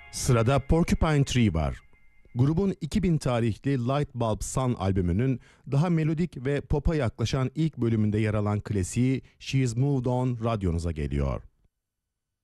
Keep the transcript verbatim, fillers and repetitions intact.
Sırada Porcupine Tree var. Grubun iki bin tarihli Light Bulb Sun albümünün daha melodik ve pop'a yaklaşan ilk bölümünde yer alan klasiği She's Moved On radyonuza geliyor.